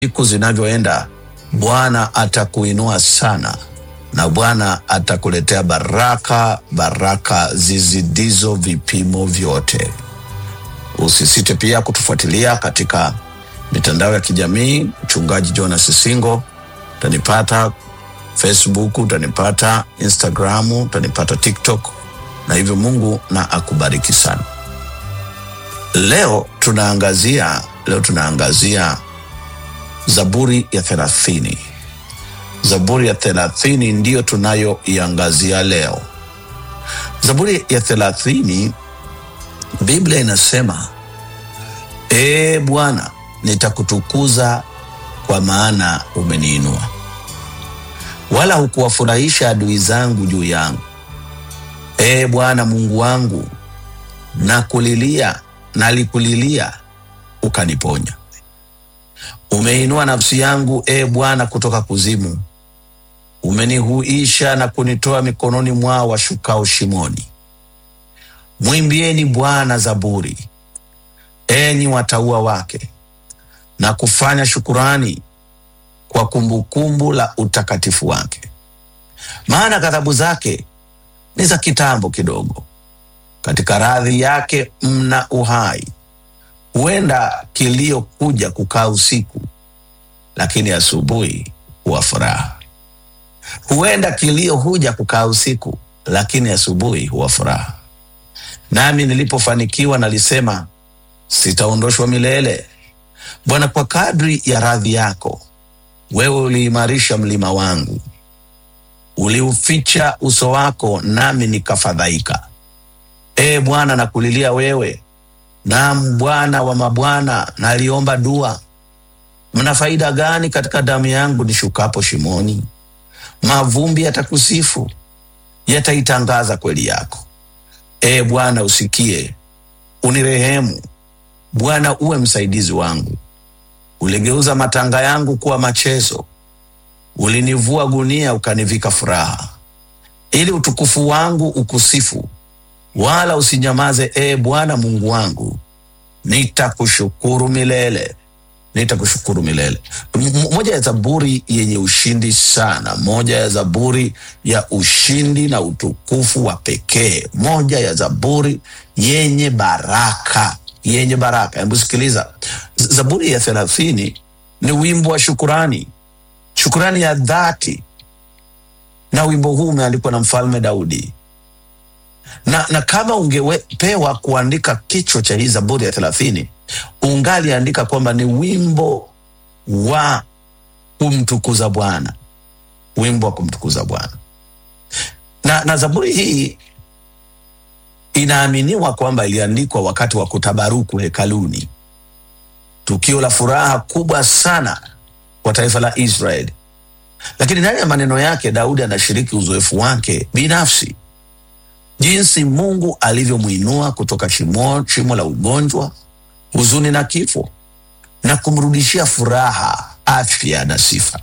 siku zinavyoenda, Bwana atakuinua sana na Bwana atakuletea baraka zizidizo vipimo vyote. Usisite pia kutufuatilia katika mitandao ya kijamii. Mchungaji Jonas Singo, utanipata Facebook, utanipata Instagram, utanipata TikTok, na hivyo Mungu na akubariki sana. Leo tunaangazia Zaburi ya 30. Zaburi ya 30 ndiyo tunayoiangazia leo. Zaburi ya 30, Biblia inasema, Bwana, nitakutukuza kwa maana umeniinua, wala hukuwafurahisha adui zangu juu yangu. Bwana Mungu wangu, nalikulilia ukaniponya. Umeinua nafsi yangu, Bwana, kutoka kuzimu. Umenihuisha na kunitoa mikononi mwao washukao shimoni. Mwimbieni Bwana zaburi, enyi watauwa wake, na kufanya shukurani kwa kumbukumbu la utakatifu wake. Maana ghadhabu zake ni za kitambo kidogo, katika radhi yake mna uhai. Huenda kilio kuja kukaa usiku, lakini asubuhi huwa furaha. Huenda kilio huja kukaa usiku, lakini asubuhi huwa furaha. Nami nilipofanikiwa nalisema, sitaondoshwa milele. Bwana, kwa kadri ya radhi yako, wewe uliimarisha mlima wangu. Uliuficha uso wako, nami nikafadhaika. Bwana, nakulilia wewe. Naam, Bwana wa mabwana, naliomba dua. Mna faida gani katika damu yangu nishukapo shimoni? Mavumbi yatakusifu, yataitangaza kweli yako. Bwana, usikie, unirehemu. Bwana, uwe msaidizi wangu. Uligeuza matanga yangu kuwa machezo, ulinivua gunia ukanivika furaha, ili utukufu wangu ukusifu. Wala usinyamaze, Bwana Mungu wangu, nitakushukuru milele. Nitakushukuru milele. Moja ya zaburi yenye ushindi sana, moja ya zaburi ya ushindi na utukufu wa pekee, moja ya zaburi yenye baraka. Hebu sikiliza. Zaburi ya 30 ni wimbo wa shukurani ya dhati, na wimbo huu umeandikwa na Mfalme Daudi. Na kama ungepewa kuandika kichwa cha hii Zaburi ya 30, ungaliandika kwamba ni wimbo wa kumtukuza Bwana. Wimbo wa kumtukuza Bwana. Na Zaburi hii inaaminiwa kwamba iliandikwa wakati wa kutabaruku hekaluni, tukio la furaha kubwa sana kwa taifa la Israeli. Lakini ndani ya maneno yake Daudi anashiriki uzoefu wake binafsi, jinsi Mungu alivyomuinua kutoka shimo la ugonjwa, huzuni na kifo, na kumrudishia furaha, afya na sifa.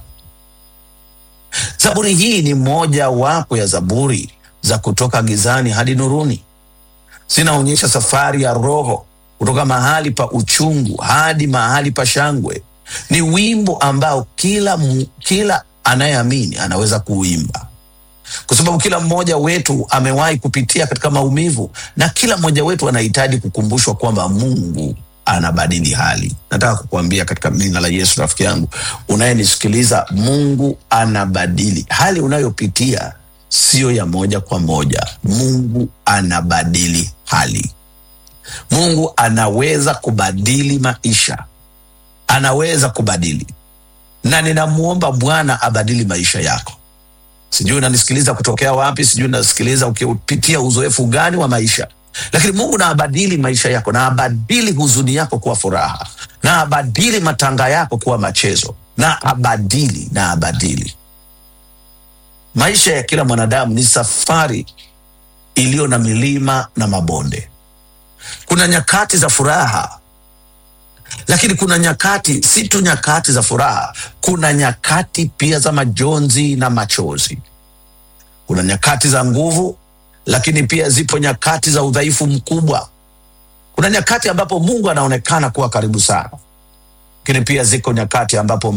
Zaburi hii ni moja wapo ya zaburi za kutoka gizani hadi nuruni. Zinaonyesha safari ya roho kutoka mahali pa uchungu hadi mahali pa shangwe. Ni wimbo ambao kila anayeamini anaweza kuimba, kwa sababu kila mmoja wetu amewahi kupitia katika maumivu, na kila mmoja wetu anahitaji kukumbushwa kwamba Mungu anabadili hali. Nataka kukuambia katika jina la Yesu, rafiki yangu unayenisikiliza, Mungu anabadili hali unayopitia. Sio ya moja kwa moja. Mungu anabadili hali. Mungu anaweza kubadili maisha, anaweza kubadili, na ninamuomba Bwana abadili maisha yako. Sijui unanisikiliza kutokea wapi, sijui unasikiliza ukipitia uzoefu gani wa maisha, lakini Mungu na abadili maisha yako, na abadili huzuni yako kuwa furaha, na abadili matanga yako kuwa machezo, na abadili. Maisha ya kila mwanadamu ni safari iliyo na milima na mabonde. Kuna nyakati za furaha, lakini kuna nyakati, si tu nyakati za furaha, kuna nyakati pia za majonzi na machozi. Kuna nyakati za nguvu, lakini pia zipo nyakati za udhaifu mkubwa. Kuna nyakati ambapo Mungu anaonekana kuwa karibu sana, lakini pia ziko nyakati ambapo